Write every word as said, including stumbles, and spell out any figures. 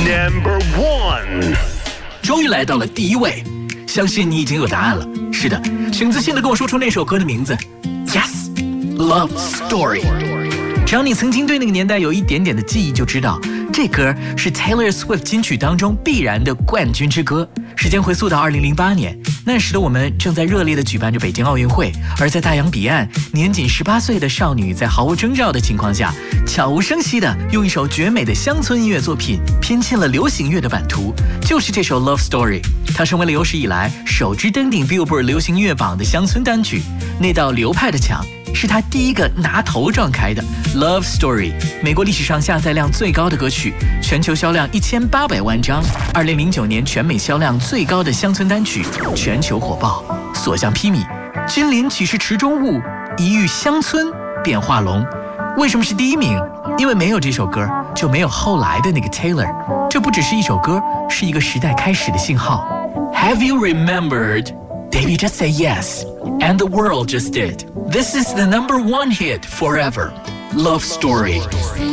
Number one， 终于来到了第一位，相信你已经有答案了。是的，请自信地跟我说出那首歌的名字。Yes， Love Story。只要你曾经对那个年代有一点点的记忆，就知道这歌是 Taylor Swift 金曲当中必然的冠军之歌。时间回溯到二零零八年，那时的我们正在热烈地举办着北京奥运会，而在大洋彼岸，年仅十八岁的少女在毫无征兆的情况下，悄无声息地用一首绝美的乡村音乐作品拼进了流行乐的版图，就是这首 Love Story。它成为了有史以来首支登顶 Billboard 流行音乐榜的乡村单曲。那道流派的墙是他第一个拿头撞开的。 Love Story 美国历史上下载量最高的歌曲，全球销量一千八百万张，二零零九年全美销量最高的乡村单曲，全球火爆。所向披靡，君临岂是池中物，一遇乡村变化龙。为什么是第一名？因为没有这首歌，就没有后来的那个 Taylor。 这不只是一首歌，是一个时代开始的信号。 Have you remembered? Baby, just say yes. And the world just did. This is the number one hit forever. Love Story.